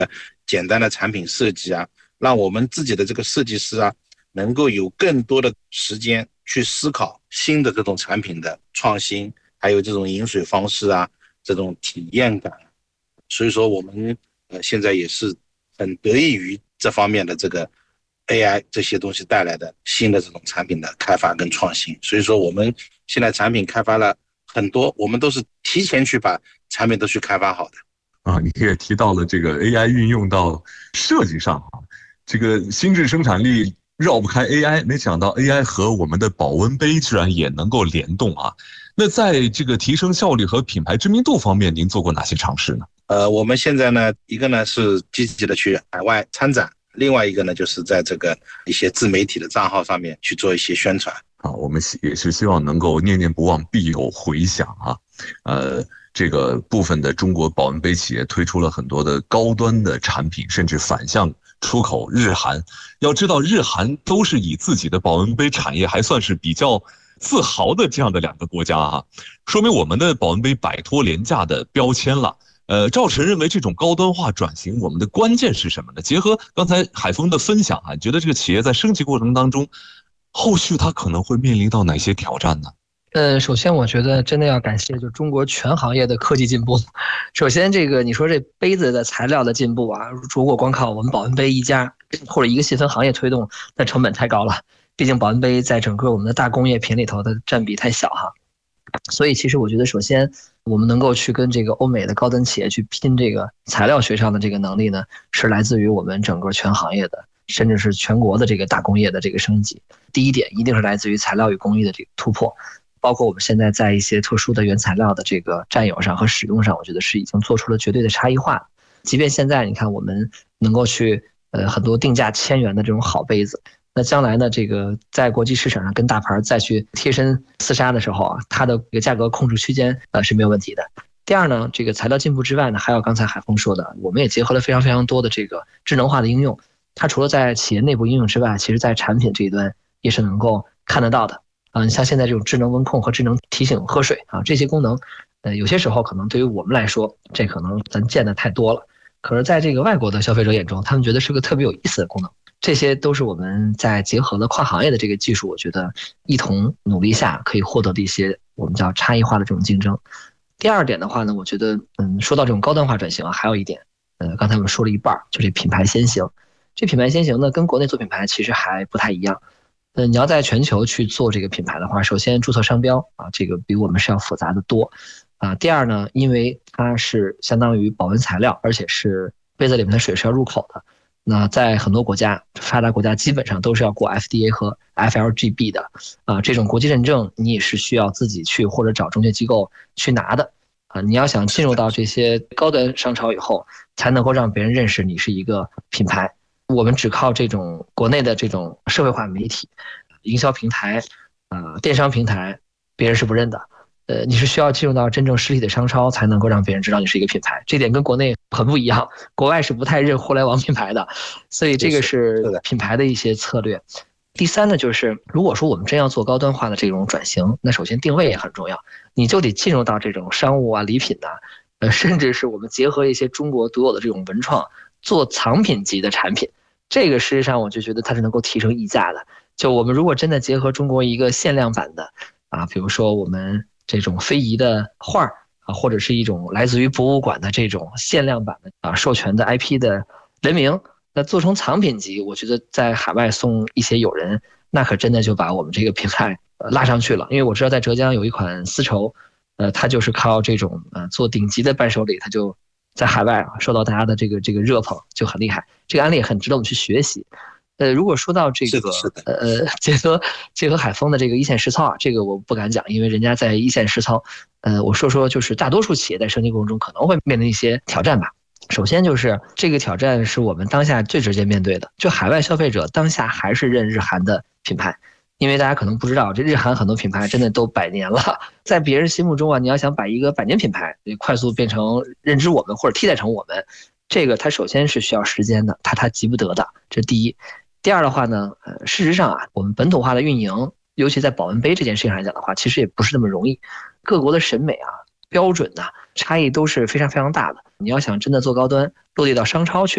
简单的产品设计啊，让我们自己的这个设计师啊，能够有更多的时间去思考新的这种产品的创新，还有这种饮水方式啊，这种体验感。所以说我们现在也是很得益于这方面的这个 AI 这些东西带来的新的这种产品的开发跟创新。所以说我们现在产品开发了很多，我们都是提前去把产品都去开发好的。 你也提到了这个 AI 运用到设计上啊，这个心智生产力绕不开 AI， 没想到 AI 和我们的保温杯居然也能够联动啊。那在这个提升效率和品牌知名度方面，您做过哪些尝试呢？ 我们现在呢，一个呢是积极的去海外参展，另外一个呢就是在这个一些自媒体的账号上面去做一些宣传。 我们也是希望能够念念不忘必有回响啊。这个部分的中国保温杯企业推出了很多的高端的产品，甚至反向出口日韩。要知道，日韩都是以自己的保温杯产业还算是比较自豪的这样的两个国家啊，说明我们的保温杯摆脱廉价的标签了。赵晨认为这种高端化转型，我们的关键是什么呢？结合刚才海峰的分享啊，觉得这个企业在升级过程当中，后续它可能会面临到哪些挑战呢？ 首先我觉得真的要感谢就中国全行业的科技进步。首先这个你说这杯子的材料的进步啊，如果光靠我们保温杯一家或者一个细分行业推动，那成本太高了。毕竟保温杯在整个我们的大工业品里头的占比太小哈。所以其实我觉得首先我们能够去跟这个欧美的高端企业去拼这个材料学上的这个能力呢，是来自于我们整个全行业的甚至是全国的这个大工业的这个升级。第一点一定是来自于材料与工艺的这个突破，包括我们现在在一些特殊的原材料的这个占有上和使用上，我觉得是已经做出了绝对的差异化。即便现在你看我们能够去很多定价1000元的这种好杯子，那将来呢这个在国际市场上跟大牌再去贴身厮杀的时候啊，它的这个价格控制区间是没有问题的。第二呢，这个材料进步之外呢，还有刚才海峰说的，我们也结合了非常非常多的这个智能化的应用。它除了在企业内部应用之外，其实在产品这一端也是能够看得到的。像现在这种智能温控和智能提醒喝水啊，这些功能，有些时候可能对于我们来说，这可能咱见的太多了。可是在这个外国的消费者眼中，他们觉得是个特别有意思的功能。这些都是我们在结合了跨行业的这个技术，我觉得一同努力下可以获得的一些我们叫差异化的这种竞争。第二点的话呢，我觉得说到这种高端化转型啊，还有一点，刚才我们说了一半，就这品牌先行。这品牌先行呢，跟国内做品牌其实还不太一样。你要在全球去做这个品牌的话，首先注册商标啊，这个比我们是要复杂的多啊。第二呢，因为它是相当于保温材料，而且是杯子里面的水是要入口的。那在很多国家，发达国家基本上都是要过 FDA 和 FLGB 的啊，这种国际认证你也是需要自己去或者找中介机构去拿的啊。你要想进入到这些高端商超以后，才能够让别人认识你是一个品牌。我们只靠这种国内的这种社会化媒体、营销平台、电商平台，别人是不认的。你是需要进入到真正实体的商超，才能够让别人知道你是一个品牌。这点跟国内很不一样，国外是不太认互联网品牌的，所以这个是品牌的一些策略。第三呢，就是如果说我们真要做高端化的这种转型，那首先定位也很重要，你就得进入到这种商务啊、礼品啊，甚至是我们结合一些中国独有的这种文创，做藏品级的产品。这个事实上我就觉得它是能够提升溢价的。就我们如果真的结合中国一个限量版的啊，比如说我们这种非遗的画啊，或者是一种来自于博物馆的这种限量版的授权的 IP 的人名，那做成藏品级，我觉得在海外送一些友人，那可真的就把我们这个品牌拉上去了。因为我知道在浙江有一款丝绸，它就是靠这种做顶级的伴手礼，它就在海外受到大家的这个热捧，就很厉害。这个案例也很值得我们去学习。如果说到这个结合海峰的这个一线实操啊，这个我不敢讲，因为人家在一线实操。我说就是大多数企业在升级过程中可能会面临一些挑战吧。首先就是这个挑战是我们当下最直接面对的，就海外消费者当下还是认日韩的品牌。因为大家可能不知道，这日韩很多品牌真的都100年了，在别人心目中啊，你要想把一个100年品牌快速变成认知我们或者替代成我们，这个它首先是需要时间的，它急不得的，这是第一。第二的话呢，事实上啊，我们本土化的运营，尤其在保温杯这件事情上来讲的话，其实也不是那么容易。各国的审美啊、标准啊，差异都是非常非常大的。你要想真的做高端，落地到商超去，